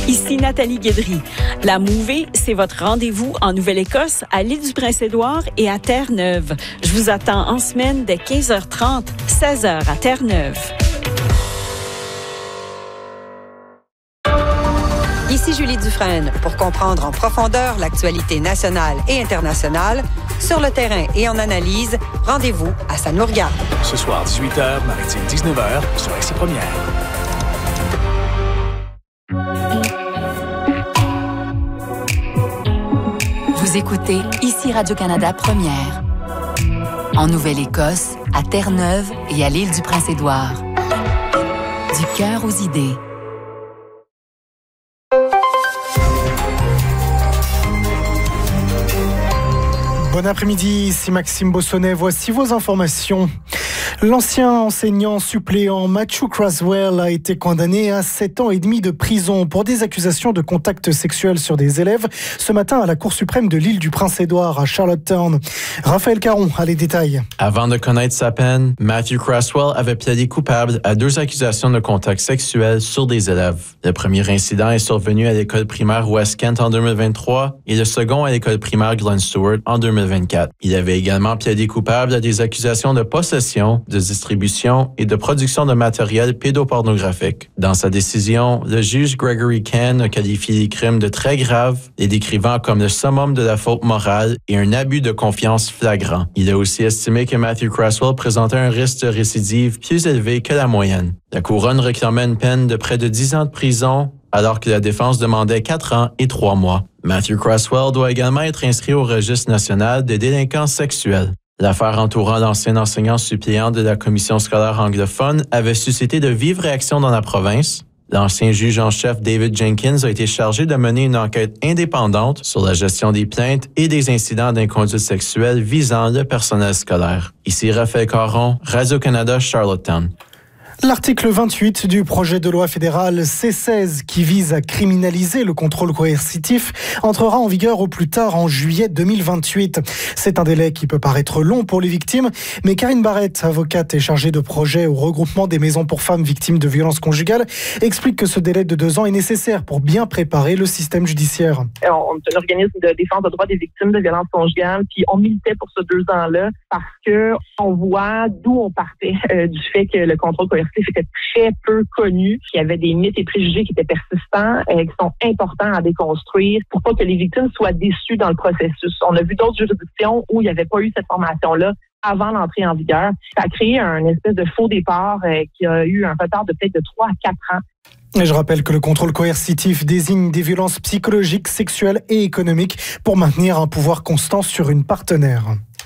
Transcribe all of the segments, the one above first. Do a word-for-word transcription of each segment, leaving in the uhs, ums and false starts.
Ici Nathalie Guédry. La Mouvée, c'est votre rendez-vous en Nouvelle-Écosse, à l'île du Prince-Édouard et à Terre-Neuve. Je vous attends en semaine dès quinze heures trente, seize heures à Terre-Neuve. Ici Julie Dufresne pour comprendre en profondeur l'actualité nationale et internationale. Sur le terrain et en analyse, rendez-vous à Ça nous regarde. Ce soir, dix-huit heures, maritime dix-neuf heures, sur R C Première. Vous écoutez Ici Radio-Canada Première. En Nouvelle-Écosse, à Terre-Neuve et à l'île du Prince-Édouard. Du cœur aux idées. Bon après-midi, ici Maxime Bossonnet. Voici vos informations. L'ancien enseignant suppléant Matthew Craswell a été condamné à sept ans et demi de prison pour des accusations de contact sexuel sur des élèves ce matin à la Cour suprême de l'île du Prince-Édouard à Charlottetown. Raphaël Caron a les détails. Avant de connaître sa peine, Matthew Craswell avait plaidé coupable à deux accusations de contact sexuel sur des élèves. Le premier incident est survenu à l'école primaire West Kent en deux mille vingt-trois et le second à l'école primaire Glen Stewart en deux mille vingt-quatre. Il avait également plaidé coupable à des accusations de possession, de distribution et de production de matériel pédopornographique. Dans sa décision, le juge Gregory Ken a qualifié les crimes de très graves, les décrivant comme le summum de la faute morale et un abus de confiance flagrant. Il a aussi estimé que Matthew Craswell présentait un risque de récidive plus élevé que la moyenne. La couronne réclamait une peine de près de dix ans de prison, alors que la défense demandait quatre ans et trois mois. Matthew Craswell doit également être inscrit au registre national des délinquants sexuels. L'affaire entourant l'ancien enseignant suppléant de la commission scolaire anglophone avait suscité de vives réactions dans la province. L'ancien juge en chef David Jenkins a été chargé de mener une enquête indépendante sur la gestion des plaintes et des incidents d'inconduite sexuelle visant le personnel scolaire. Ici Raphaël Caron, Radio-Canada, Charlottetown. L'article vingt-huit du projet de loi fédéral C seize qui vise à criminaliser le contrôle coercitif entrera en vigueur au plus tard en juillet deux mille vingt-huit. C'est un délai qui peut paraître long pour les victimes, mais Karine Barrette, avocate et chargée de projet au regroupement des maisons pour femmes victimes de violences conjugales, explique que ce délai de deux ans est nécessaire pour bien préparer le système judiciaire. On est un organisme de défense des droits des victimes de violences conjugales, puis on militait pour ce deux ans-là parce que on voit d'où on partait euh, du fait que le contrôle coercitif était très peu connu, qu'il y avait des mythes et préjugés qui étaient persistants, et qui sont importants à déconstruire pour pas que les victimes soient déçues dans le processus. On a vu d'autres juridictions où il n'y avait pas eu cette formation-là avant l'entrée en vigueur. Ça a créé un espèce de faux départ euh, qui a eu un retard de peut-être de trois à quatre ans. Et je rappelle que le contrôle coercitif désigne des violences psychologiques, sexuelles et économiques pour maintenir un pouvoir constant sur une partenaire.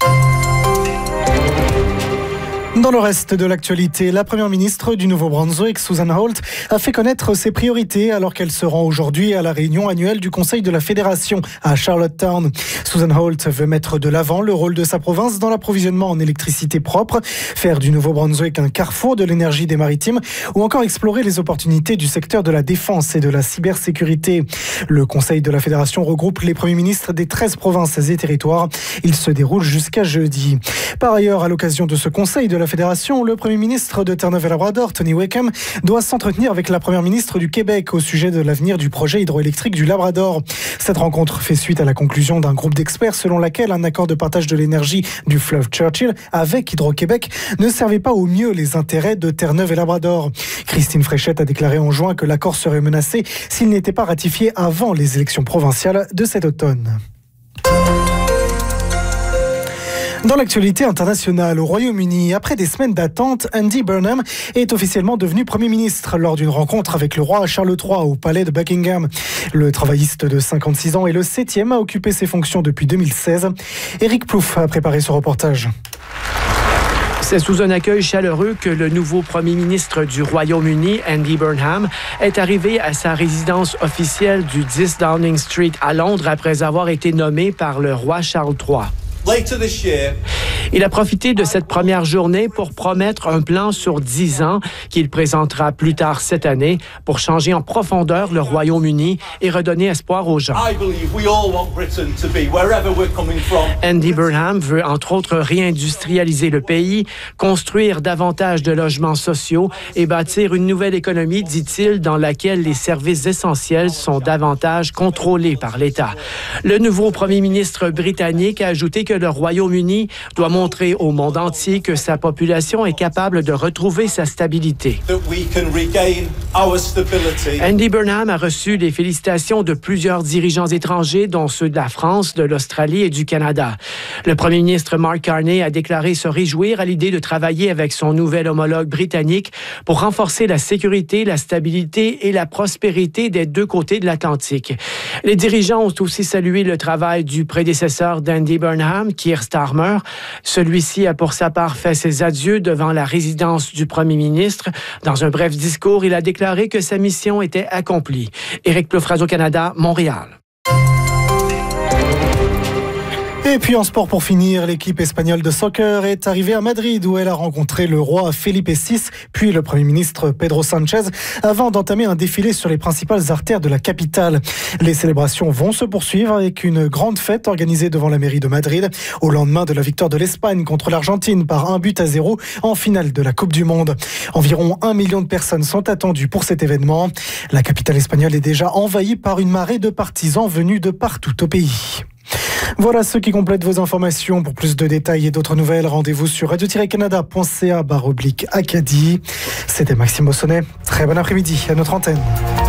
Dans le reste de l'actualité, la première ministre du Nouveau-Brunswick, Susan Holt, a fait connaître ses priorités alors qu'elle se rend aujourd'hui à la réunion annuelle du Conseil de la Fédération à Charlottetown. Susan Holt veut mettre de l'avant le rôle de sa province dans l'approvisionnement en électricité propre, faire du Nouveau-Brunswick un carrefour de l'énergie des maritimes ou encore explorer les opportunités du secteur de la défense et de la cybersécurité. Le Conseil de la Fédération regroupe les premiers ministres des treize provinces et territoires. Il se déroule jusqu'à jeudi. Par ailleurs, à l'occasion de ce Conseil de la Fédération, le Premier ministre de Terre-Neuve et Labrador, Tony Wakeham, doit s'entretenir avec la Première ministre du Québec au sujet de l'avenir du projet hydroélectrique du Labrador. Cette rencontre fait suite à la conclusion d'un groupe d'experts selon laquelle un accord de partage de l'énergie du fleuve Churchill avec Hydro-Québec ne servait pas au mieux les intérêts de Terre-Neuve et Labrador. Christine Fréchette a déclaré en juin que l'accord serait menacé s'il n'était pas ratifié avant les élections provinciales de cet automne. Dans l'actualité internationale, au Royaume-Uni, après des semaines d'attente, Andy Burnham est officiellement devenu Premier ministre lors d'une rencontre avec le roi Charles trois au palais de Buckingham. Le travailliste de cinquante-six ans est le septième à occuper ses fonctions depuis deux mille seize. Éric Plouffe a préparé ce reportage. C'est sous un accueil chaleureux que le nouveau premier ministre du Royaume-Uni, Andy Burnham, est arrivé à sa résidence officielle du dix Downing Street à Londres après avoir été nommé par le roi Charles trois. Il a profité de cette première journée pour promettre un plan sur dix ans qu'il présentera plus tard cette année pour changer en profondeur le Royaume-Uni et redonner espoir aux gens. Andy Burnham veut entre autres réindustrialiser le pays, construire davantage de logements sociaux et bâtir une nouvelle économie, dit-il, dans laquelle les services essentiels sont davantage contrôlés par l'État. Le nouveau premier ministre britannique a ajouté que le Royaume-Uni doit montrer au monde entier que sa population est capable de retrouver sa stabilité. Andy Burnham a reçu les félicitations de plusieurs dirigeants étrangers, dont ceux de la France, de l'Australie et du Canada. Le premier ministre Mark Carney a déclaré se réjouir à l'idée de travailler avec son nouvel homologue britannique pour renforcer la sécurité, la stabilité et la prospérité des deux côtés de l'Atlantique. Les dirigeants ont aussi salué le travail du prédécesseur d'Andy Burnham, Keir Starmer. Celui-ci a pour sa part fait ses adieux devant la résidence du premier ministre. Dans un bref discours, il a déclaré que sa mission était accomplie. Éric Plouffe, Radio-Canada, Montréal. Et puis en sport pour finir, l'équipe espagnole de soccer est arrivée à Madrid où elle a rencontré le roi Felipe six, puis le Premier ministre Pedro Sánchez, avant d'entamer un défilé sur les principales artères de la capitale. Les célébrations vont se poursuivre avec une grande fête organisée devant la mairie de Madrid au lendemain de la victoire de l'Espagne contre l'Argentine par un but à zéro en finale de la Coupe du Monde. Environ un million de personnes sont attendues pour cet événement. La capitale espagnole est déjà envahie par une marée de partisans venus de partout au pays. Voilà ce qui complète vos informations. Pour plus de détails et d'autres nouvelles, rendez-vous sur radio tiret canada point c a barre oblique Acadie. C'était Maxime Bossonnet. Très bon après-midi à notre antenne.